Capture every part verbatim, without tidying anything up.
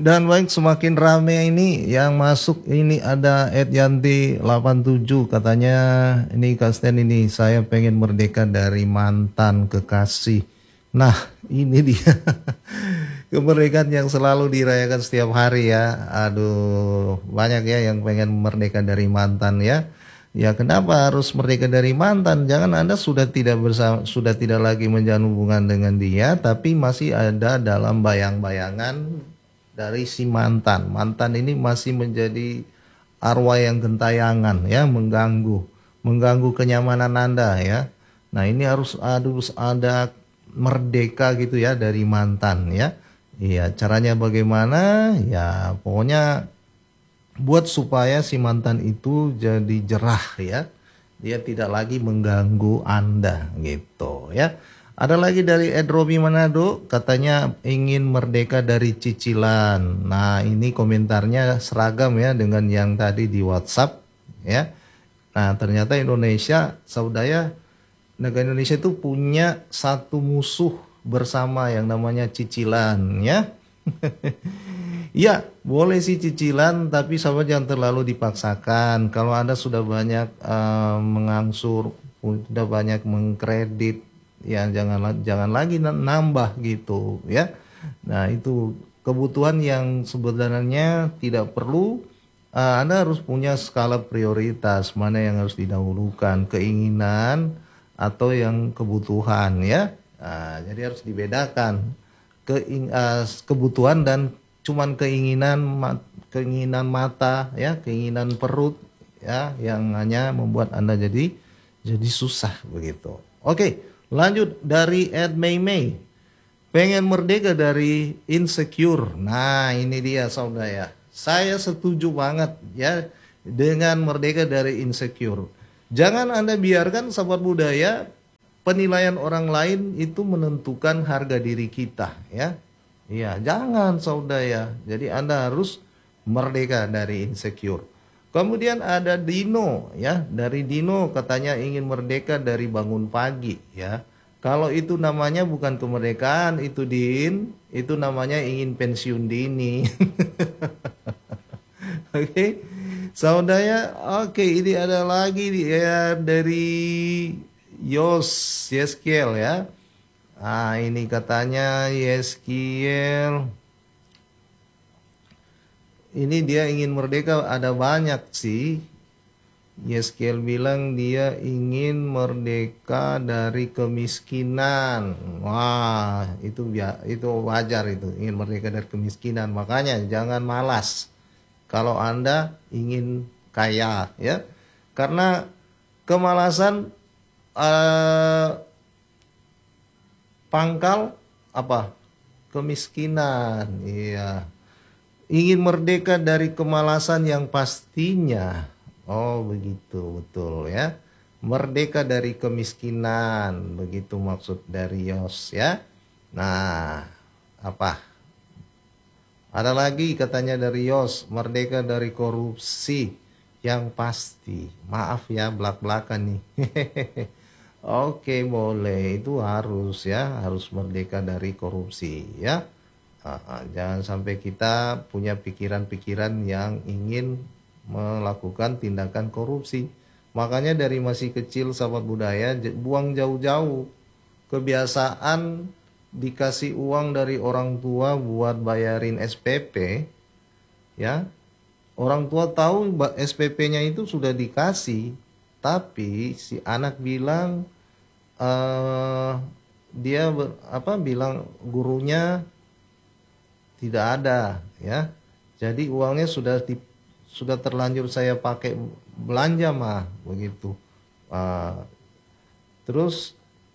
Dan baik, semakin rame ini yang masuk. Ini ada Ed Yanti delapan tujuh, katanya ini Kasten, ini saya pengen merdeka dari mantan kekasih. Nah ini dia kemerdekaan yang selalu dirayakan setiap hari ya. Aduh, banyak ya yang pengen merdeka dari mantan ya. Ya kenapa harus merdeka dari mantan? Jangan Anda sudah tidak bersama, sudah tidak lagi menjalin hubungan dengan dia, tapi masih ada dalam bayang-bayangan dari si mantan. Mantan ini masih menjadi arwah yang gentayangan ya, mengganggu, mengganggu kenyamanan Anda ya. Nah ini harus harus ada merdeka gitu ya dari mantan ya. Iya, caranya bagaimana? Ya pokoknya buat supaya si mantan itu jadi jerah ya. Dia tidak lagi mengganggu Anda gitu ya. Ada lagi dari Ed Robi Manado, katanya ingin merdeka dari cicilan. Nah ini komentarnya seragam ya dengan yang tadi di WhatsApp ya. Nah ternyata Indonesia, saudara, negara Indonesia itu punya satu musuh bersama yang namanya cicilan ya. Ya, boleh sih cicilan, tapi sahabat jangan terlalu dipaksakan. Kalau Anda sudah banyak uh, mengangsur, sudah banyak mengkredit, ya jangan jangan lagi nambah gitu ya. Nah, itu kebutuhan yang sebenarnya tidak perlu. Uh, Anda harus punya skala prioritas, mana yang harus didahulukan, keinginan atau yang kebutuhan ya. Nah, jadi harus dibedakan Keing, uh, kebutuhan dan cuman keinginan keinginan mata ya, keinginan perut ya, yang hanya membuat Anda jadi jadi susah begitu. Oke, lanjut dari Ed Mei Mei. Pengen merdeka dari insecure. Nah, ini dia saudara ya. Saya setuju banget ya dengan merdeka dari insecure. Jangan Anda biarkan sahabat budaya penilaian orang lain itu menentukan harga diri kita ya. Iya, jangan saudara. Jadi Anda harus merdeka dari insecure. Kemudian ada Dino ya, dari Dino katanya ingin merdeka dari bangun pagi ya. Kalau itu namanya bukan kemerdekaan itu Din, itu namanya ingin pensiun dini. Oke. Okay. Saudara, oke, okay, ini ada lagi ya dari Yos Yeskiel ya. Ah ini katanya Yeskiel, ini dia ingin merdeka, ada banyak sih. Yeskiel bilang dia ingin merdeka dari kemiskinan. Wah itu ya itu wajar, itu ingin merdeka dari kemiskinan. Makanya jangan malas kalau Anda ingin kaya ya, karena kemalasan uh, pangkal apa? Kemiskinan. Iya. Ingin merdeka dari kemalasan yang pastinya. Oh, begitu, betul ya. Merdeka dari kemiskinan, begitu maksud dari Yos ya. Nah, apa? Ada lagi katanya dari Yos, merdeka dari korupsi yang pasti. Maaf ya, belak-belakan nih. Oke, boleh, itu harus ya, harus merdeka dari korupsi ya. Uh, jangan sampai kita punya pikiran-pikiran yang ingin melakukan tindakan korupsi. Makanya dari masih kecil sahabat budaya, buang jauh-jauh kebiasaan dikasih uang dari orang tua buat bayarin S P P ya. Orang tua tahu S P P-nya itu sudah dikasih, tapi si anak bilang Uh, dia ber, apa bilang gurunya tidak ada ya. Jadi uangnya sudah di, sudah terlanjur saya pakai belanja mah begitu. Uh, terus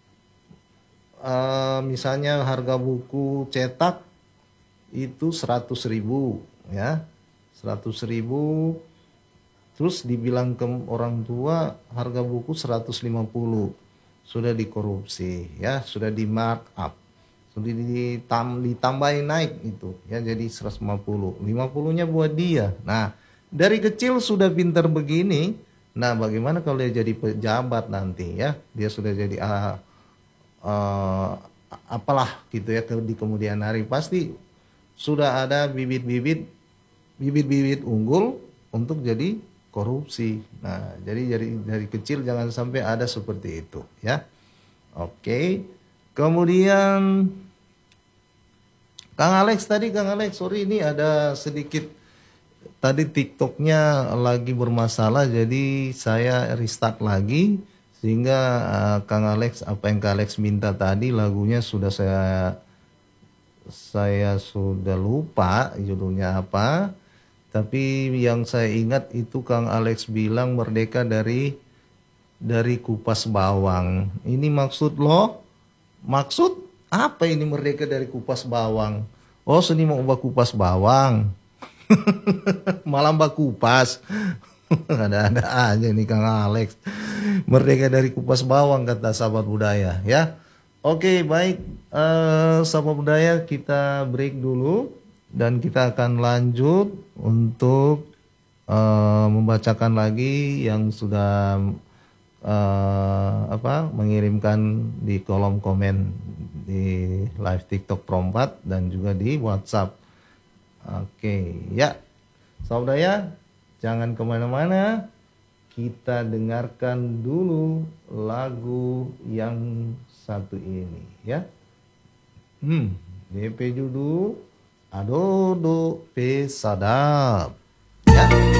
uh, misalnya harga buku cetak itu seratus ribu ya, seratus ribu. Terus dibilang ke orang tua harga buku seratus lima puluh. Sudah dikorupsi ya, sudah di markup, sudah ditam, ditambahin naik itu ya, jadi seratus lima puluh, lima puluh-nya buat dia. Nah dari kecil sudah pintar begini, nah bagaimana kalau dia jadi pejabat nanti ya, dia sudah jadi uh, uh, apalah gitu ya di kemudian hari, pasti sudah ada bibit-bibit bibit-bibit unggul untuk jadi korupsi. Nah, jadi dari dari kecil jangan sampai ada seperti itu ya. Oke. Kemudian Kang Alex tadi Kang Alex, sorry ini ada sedikit tadi TikToknya lagi bermasalah, jadi saya restart lagi sehingga uh, Kang Alex apa yang Kang Alex minta tadi lagunya sudah saya saya sudah lupa judulnya apa. Tapi yang saya ingat itu Kang Alex bilang merdeka dari dari kupas bawang. Ini maksud lo? Maksud apa ini merdeka dari kupas bawang? Oh, seni mau ubah kupas bawang. Malam bak kupas. Ada-ada aja nih Kang Alex. Merdeka dari kupas bawang kata sahabat budaya ya. Oke, baik eh, sahabat budaya, kita break dulu dan kita akan lanjut untuk eh, membacakan lagi yang sudah eh, apa mengirimkan di kolom komen di live TikTok Pro empat dan juga di WhatsApp. Oke, ya. Saudara, jangan kemana-mana. Kita dengarkan dulu lagu yang satu ini, ya. Hmm, D P judul Adodo Pesadap.